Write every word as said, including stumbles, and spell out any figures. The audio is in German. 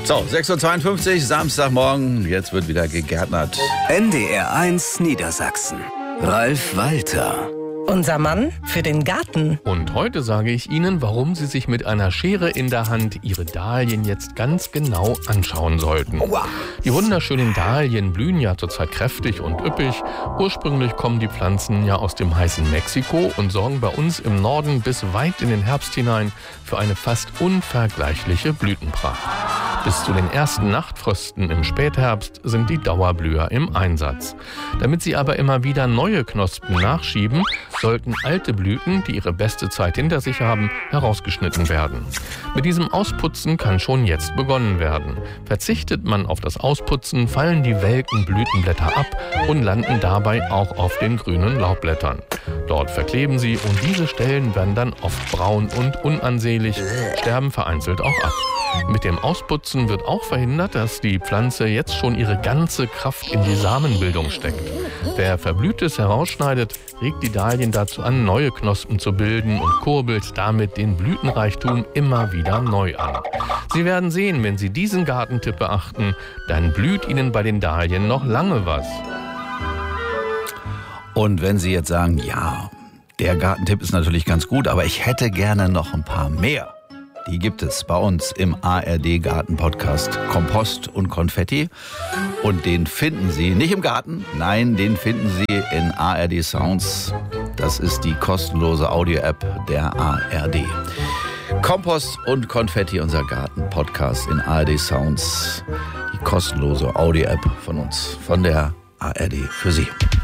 So, sechs Uhr zweiundfünfzig, Samstagmorgen, jetzt wird wieder gegärtnert. N D R eins Niedersachsen. Ralf Walter. Unser Mann für den Garten. Und heute sage ich Ihnen, warum Sie sich mit einer Schere in der Hand Ihre Dahlien jetzt ganz genau anschauen sollten. Die wunderschönen Dahlien blühen ja zurzeit kräftig und üppig. Ursprünglich kommen die Pflanzen ja aus dem heißen Mexiko und sorgen bei uns im Norden bis weit in den Herbst hinein für eine fast unvergleichliche Blütenpracht. Bis zu den ersten Nachtfrösten im Spätherbst sind die Dauerblüher im Einsatz. Damit sie aber immer wieder neue Knospen nachschieben, sollten alte Blüten, die ihre beste Zeit hinter sich haben, herausgeschnitten werden. Mit diesem Ausputzen kann schon jetzt begonnen werden. Verzichtet man auf das Ausputzen, fallen die welken Blütenblätter ab und landen dabei auch auf den grünen Laubblättern. Dort verkleben sie und diese Stellen werden dann oft braun und unansehlich, sterben vereinzelt auch ab. Mit dem Ausputzen wird auch verhindert, dass die Pflanze jetzt schon ihre ganze Kraft in die Samenbildung steckt. Wer Verblühtes herausschneidet, regt die Dahlien dazu an, neue Knospen zu bilden und kurbelt damit den Blütenreichtum immer wieder neu an. Sie werden sehen, wenn Sie diesen Gartentipp beachten, dann blüht Ihnen bei den Dahlien noch lange was. Und wenn Sie jetzt sagen, ja, der Gartentipp ist natürlich ganz gut, aber ich hätte gerne noch ein paar mehr. Die gibt es bei uns im A R D-Garten-Podcast Kompost und Konfetti. Und den finden Sie nicht im Garten, nein, den finden Sie in A R D Sounds. Das ist die kostenlose Audio-App der A R D. Kompost und Konfetti, unser Garten-Podcast in A R D Sounds. Die kostenlose Audio-App von uns, von der A R D für Sie.